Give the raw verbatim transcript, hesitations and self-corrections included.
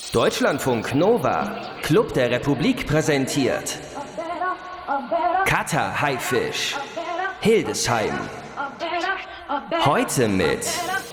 Deutschlandfunk Nova, Club der Republik präsentiert Cutter Haifisch, Hildesheim. Heute mit